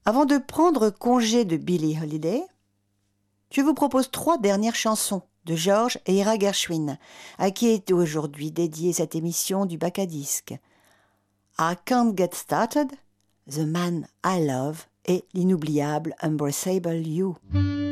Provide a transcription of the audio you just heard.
Avant de prendre congé de Billie Holiday, je vous propose 3 dernières chansons de George et Ira Gershwin, à qui est aujourd'hui dédiée cette émission du bac à disques. I Can't Get Started, The Man I Love et l'inoubliable Embraceable You.